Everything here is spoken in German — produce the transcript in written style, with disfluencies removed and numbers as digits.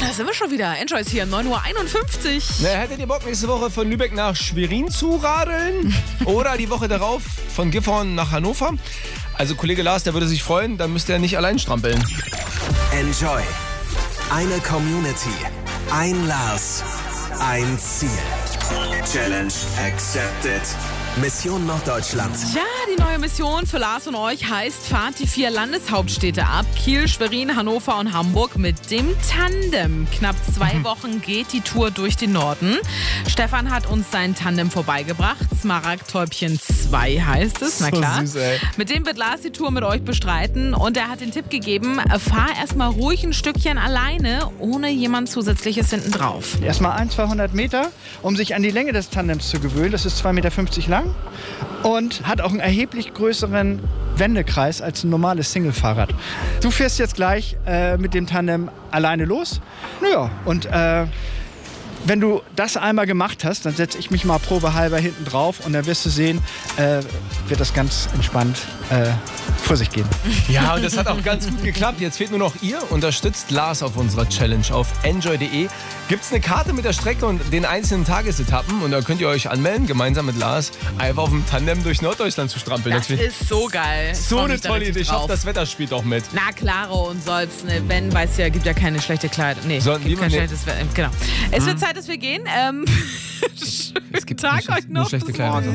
Da sind wir schon wieder. Enjoy ist hier, 9:51 Uhr. Na, hättet ihr Bock, nächste Woche von Lübeck nach Schwerin zu radeln? Oder die Woche darauf von Gifhorn nach Hannover? Also Kollege Lars, der würde sich freuen, dann müsst ihr nicht allein strampeln. Enjoy. Eine Community. Ein Lars. Ein Ziel. Challenge accepted. Mission Norddeutschland. Ja, die neue Mission für Lars und euch heißt, fahrt die 4 Landeshauptstädte ab. Kiel, Schwerin, Hannover und Hamburg mit dem Tandem. Knapp 2 Wochen geht die Tour durch den Norden. Stefan hat uns sein Tandem vorbeigebracht. Smaragdtäubchen 2 heißt es, na klar. So süß, ey. Mit dem wird Lars die Tour mit euch bestreiten. Und er hat den Tipp gegeben, fahr erstmal ruhig ein Stückchen alleine, ohne jemand Zusätzliches hinten drauf. Erstmal 200 Meter, um sich an die Länge des Tandems zu gewöhnen. Das ist 2,50 Meter lang und hat auch einen erheblich größeren Wendekreis als ein normales Single-Fahrrad. Du fährst jetzt gleich mit dem Tandem alleine los. Naja, und wenn du das einmal gemacht hast, dann setze ich mich mal probehalber hinten drauf und dann wirst du sehen, wird das ganz entspannt vor sich gehen. Ja, und das hat auch ganz gut geklappt. Jetzt fehlt nur noch ihr. Unterstützt Lars auf unserer Challenge auf enjoy.de. Gibt es eine Karte mit der Strecke und den einzelnen Tagesetappen. Und da könnt ihr euch anmelden, gemeinsam mit Lars, einfach auf dem Tandem durch Norddeutschland zu strampeln. Das ist so geil. Ich so freu eine mich da tolle richtig Idee. Ich drauf. hoffe, das Wetter spielt auch mit. Na, klaro und soll's, ne? Ben weiß ja, gibt ja keine schlechte Kleidung. Nee, Sollen gibt wir kein ne- schlechtes Wetter. Genau. Es wird Zeit, dass wir gehen. Es gibt Tag nicht- euch nur noch. schlechte Bis Kleidung. morgen.